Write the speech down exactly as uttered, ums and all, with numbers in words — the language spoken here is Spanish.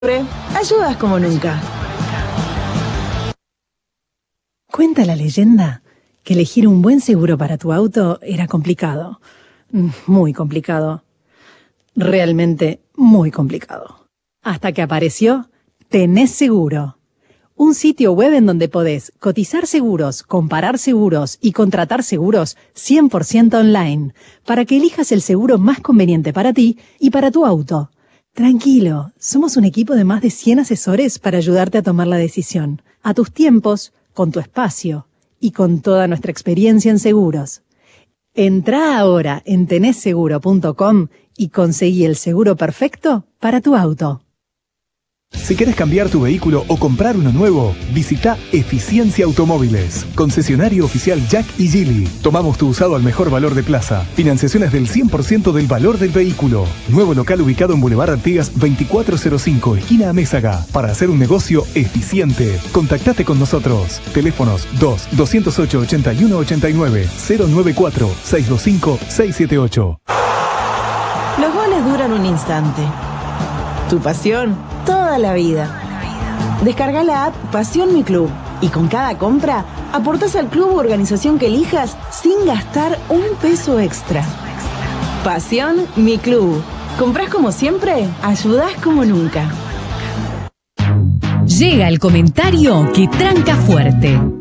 Ayudas como nunca. Cuenta la leyenda que elegir un buen seguro para tu auto era complicado. Muy complicado. Realmente muy complicado. Hasta que apareció Tenés Seguro. Un sitio web en donde podés cotizar seguros, comparar seguros y contratar seguros cien por ciento online para que elijas el seguro más conveniente para ti y para tu auto. Tranquilo, somos un equipo de más de cien asesores para ayudarte a tomar la decisión, a tus tiempos, con tu espacio y con toda nuestra experiencia en seguros. Entrá ahora en tenés seguro punto com y conseguí el seguro perfecto para tu auto. Si querés cambiar tu vehículo o comprar uno nuevo, visita Eficiencia Automóviles, concesionario oficial Jack y Geely. Tomamos tu usado al mejor valor de plaza. Financiaciones del cien por ciento del valor del vehículo. Nuevo local ubicado en Boulevard Artigas veinticuatro cero cinco, esquina Amézaga, para hacer un negocio eficiente. Contactate con nosotros. Teléfonos dos, doscientos ocho, ochenta y uno ochenta y nueve, cero nueve cuatro, seiscientos veinticinco, seiscientos setenta y ocho. Los goles duran un instante. Tu pasión, toda la vida. Descarga la app Pasión Mi Club y con cada compra aportás al club o organización que elijas sin gastar un peso extra. Pasión Mi Club. Comprás como siempre, ayudás como nunca. Llega el comentario que tranca fuerte.